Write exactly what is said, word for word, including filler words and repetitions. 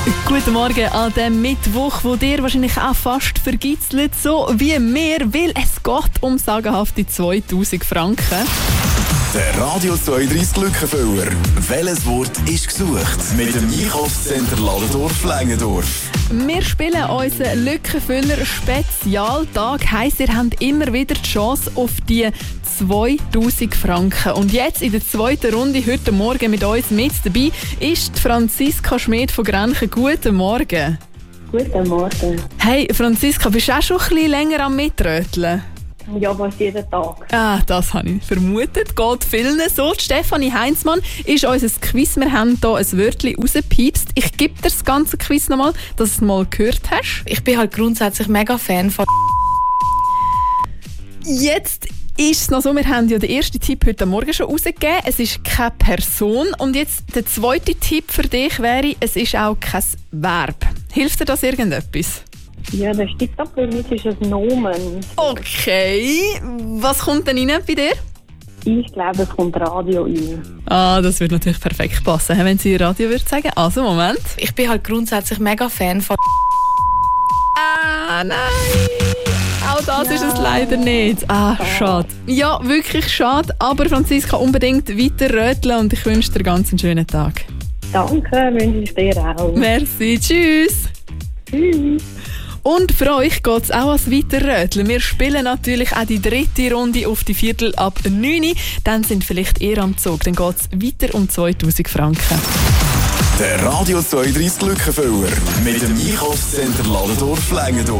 Guten Morgen an dem Mittwoch, wo dir wahrscheinlich auch fast vergitzelt, so wie mir, weil es geht um sagenhafte zweitausend Franken. Der Radio zweiunddreißig Lückenfüller. Welches Wort ist gesucht? Mit dem Einkaufscenter Ladendorf-Längendorf. Wir spielen unseren Lückenfüller-Spezialtag. Heisst, ihr habt immer wieder die Chance auf die zweitausend Franken. Und jetzt in der zweiten Runde, heute Morgen mit uns mit dabei, ist Franziska Schmid von Grenchen. Guten Morgen. Guten Morgen. Hey Franziska, bist du auch schon ein bisschen länger am Mitröteln? Ja, fast jeden Tag. Ah, das habe ich vermutet. Geht vielen so. Die Stefanie Heinzmann ist unser Quiz. Wir haben hier ein Wörtchen rausgepiepst. Ich gebe dir das ganze Quiz nochmal, dass du es mal gehört hast. Ich bin halt grundsätzlich mega Fan von... Jetzt ist es noch so, wir haben ja den ersten Tipp heute Morgen schon rausgegeben. Es ist keine Person. Und jetzt der zweite Tipp für dich wäre, es ist auch kein Verb. Hilft dir das irgendetwas? Ja, das stimmt ab, weil es ist ein Nomen. Okay. Was kommt denn rein bei dir? Ich glaube, es kommt Radio rein. Ah, das würde natürlich perfekt passen, wenn sie Radio würde sagen. Also, Moment. Ich bin halt grundsätzlich mega Fan von... Ah, nein! Auch das ist es leider nicht. Ah, schade. Ja, wirklich schade. Aber Franziska, unbedingt weiter röteln und ich wünsche dir ganz einen schönen Tag. Danke, wünsche ich dir auch. Merci, tschüss. Tschüss. Und für euch geht es auch ans Weiterröteln. Wir spielen natürlich auch die dritte Runde auf die Viertel ab neun Uhr. Dann sind vielleicht eher am Zug. Dann geht es weiter um zweitausend Franken. Der Radio zweiunddreißig Lückenfüller. Mit dem Einkaufscenter Ladendorf-Längendorf.